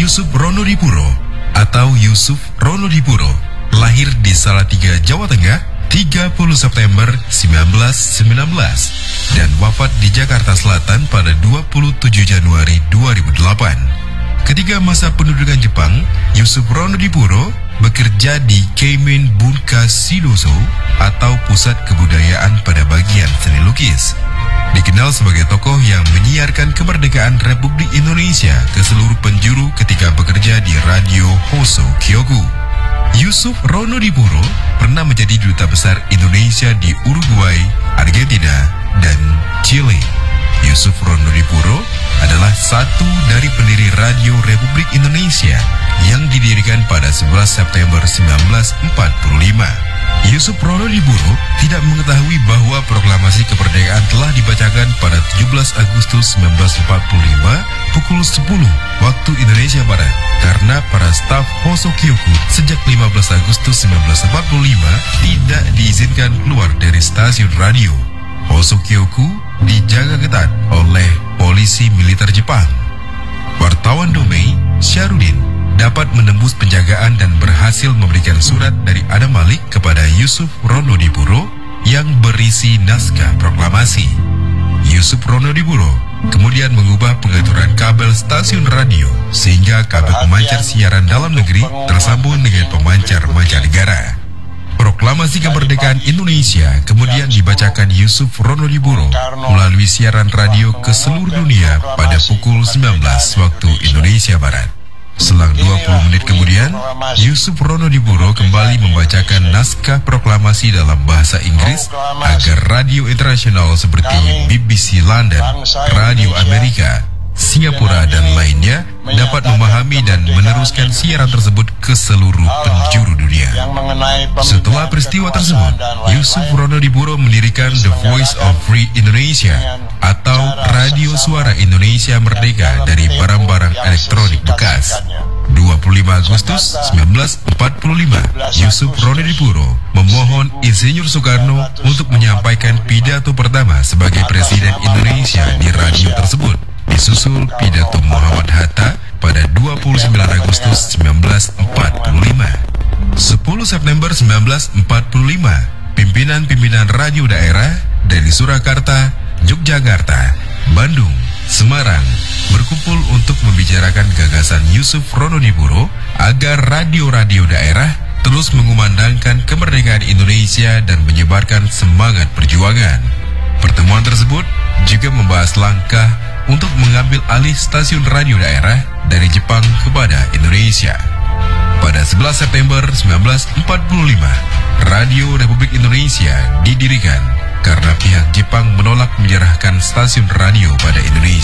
Yusuf Ronodipuro atau Yusuf Ronodipuro lahir di Salatiga, Jawa Tengah 30 September 1919 dan wafat di Jakarta Selatan pada 27 Januari 2008. Ketika masa pendudukan Jepang, Yusuf Ronodipuro bekerja di Keimen Bunka Shidoso atau Pusat Kebudayaan pada bagian seni lukis. Dikenal sebagai tokoh yang menyiarkan kemerdekaan Republik Indonesia ke seluruh penjuru ketika bekerja di Radio Hoso Kyoku. Yusuf Ronodipuro pernah menjadi duta besar Indonesia di Uruguay, Argentina, dan Chile. Yusuf Ronodipuro adalah satu dari pendiri Radio Republik Indonesia yang didirikan pada 11 September 1945. Yusuf Ronodipuro tidak mengetahui bahwa proklamasi kemerdekaan telah dibacakan pada 17 Agustus 1945 pukul 10 waktu Indonesia Barat karena para staf Hoso Kyoku sejak 15 Agustus 1945 tidak diizinkan keluar dari stasiun radio. Hoso Kyoku dijaga ketat oleh polisi militer Jepang. Wartawan Domei, Syarudin, dapat menembus penjagaan dan berhasil memberikan surat dari Adam Malik kepada Yusuf Ronodipuro yang berisi naskah proklamasi. Yusuf Ronodipuro kemudian mengubah pengaturan kabel stasiun radio sehingga kabel pemancar siaran dalam negeri tersambung dengan pemancar mancanegara. Proklamasi kemerdekaan Indonesia kemudian dibacakan Yusuf Ronodipuro melalui siaran radio ke seluruh dunia pada pukul 19 waktu Indonesia Barat. Selang 20 menit kemudian, Yusuf Ronodipuro kembali membacakan naskah proklamasi dalam bahasa Inggris agar radio internasional seperti BBC London, Radio Amerika, Singapura, dan lainnya dapat memahami dan meneruskan siaran tersebut ke seluruh penjuru dunia. Setelah peristiwa tersebut, Yusuf Ronodipuro mendirikan The Voice of Free Indonesia atau Radio Suara Indonesia Merdeka dari barang-barang elektronik bekas. 25 Agustus 1945, Yusuf Ronodipuro memohon Insinyur Soekarno untuk menyampaikan pidato pertama sebagai Presiden Indonesia di radio tersebut, disusul pidato Muhammad Hatta pada 29 Agustus 1945. 10 September 1945, pimpinan-pimpinan radio daerah dari Surakarta, Yogyakarta, Bandung, Semarang berkumpul untuk membicarakan gagasan Yusuf Ronodipuro agar radio-radio daerah terus mengumandangkan kemerdekaan Indonesia dan menyebarkan semangat perjuangan. Pertemuan tersebut juga membahas langkah untuk mengambil alih stasiun radio daerah dari Jepang kepada Indonesia. Pada 11 September 1945, Radio Republik Indonesia didirikan karena pihak Jepang menolak menyerahkan stasiun radio pada Indonesia.